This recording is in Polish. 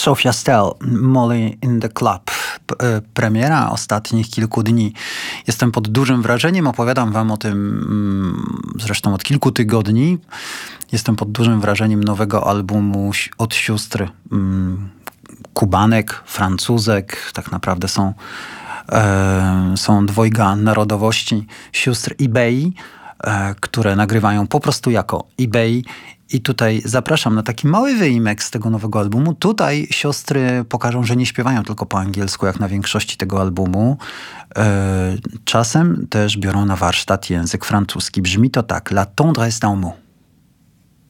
Sophia Stell, Molly in the Club. Premiera ostatnich kilku dni. Jestem pod dużym wrażeniem, opowiadam wam o tym zresztą od kilku tygodni. Jestem pod dużym wrażeniem nowego albumu od sióstr Kubanek, Francuzek. Tak naprawdę są dwojga narodowości sióstr eBay, które nagrywają po prostu jako eBay. I tutaj zapraszam na taki mały wyimek z tego nowego albumu. Tutaj siostry pokażą, że nie śpiewają tylko po angielsku, jak na większości tego albumu. Czasem też biorą na warsztat język francuski. Brzmi to tak. La tendresse d'un mot.